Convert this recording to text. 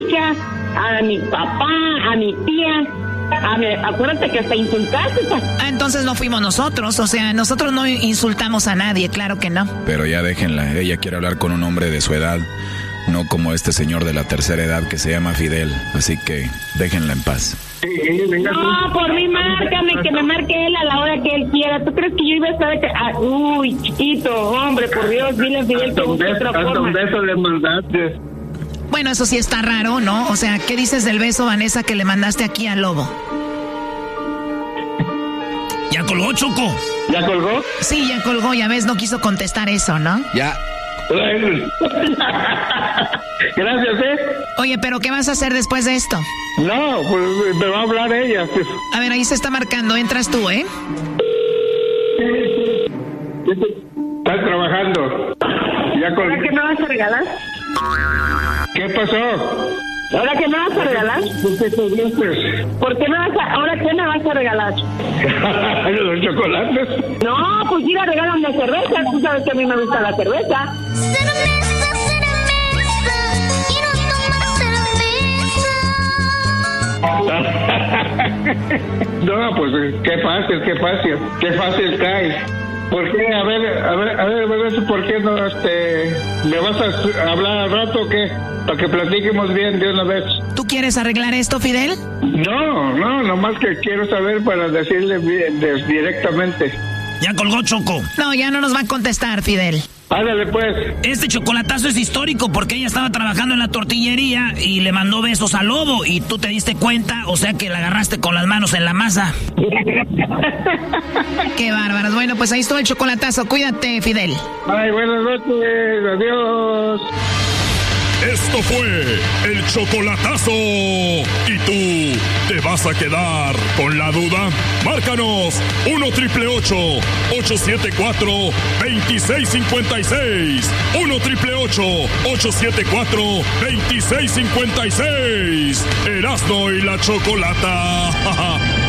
a mi papá, a mi tía. Acuérdate que hasta insultaste. Entonces no fuimos nosotros, o sea, nosotros no insultamos a nadie, claro que no. Pero ya déjenla, ella quiere hablar con un hombre de su edad, no como este señor de la tercera edad que se llama Fidel, así que déjenla en paz. No, por mí márcame, que me marque él a la hora que él quiera. ¿Tú crees que yo iba a estar uy, chiquito, hombre, por Dios, dile a Fidel que busque otra forma. Hasta un beso le mandaste. Bueno, eso sí está raro, ¿no? O sea, ¿qué dices del beso, Vanessa, que le mandaste aquí al Lobo? ¿Ya colgó, Choco? ¿Ya colgó? Sí, ya colgó, ya ves, no quiso contestar eso, ¿no? Ya. Gracias, Oye, ¿pero qué vas a hacer después de esto? No, pues me va a hablar ella. A ver, ahí se está marcando, entras tú, ¿eh? Estás trabajando. ¿Ahora qué me vas a regalar? ¿Qué pasó? ¿Ahora qué me vas a regalar? ¿Por qué me vas a... ¿Ahora qué me vas a regalar? ¿Los chocolates? No, pues ir a regalar una cerveza. Tú sabes que a mí me gusta la cerveza. No, pues qué fácil caes. ¿Por qué? A ver, ¿por qué no me vas a hablar al rato o qué? Para que platiquemos bien de una vez. ¿Tú quieres arreglar esto, Fidel? No, nomás que quiero saber para decirle bien, directamente. Ya colgó, Choco. No, ya no nos va a contestar, Fidel. Ándale, pues. Este chocolatazo es histórico porque ella estaba trabajando en la tortillería y le mandó besos al Lobo y tú te diste cuenta, o sea que la agarraste con las manos en la masa. Qué bárbaros. Bueno, pues ahí estuvo el chocolatazo. Cuídate, Fidel. Ay, buenas noches. Adiós. Esto fue el chocolatazo. ¿Y tú te vas a quedar con la duda? Márcanos 1-888-874-2656. 1-888-874-2656. Erasmo y la Chocolata.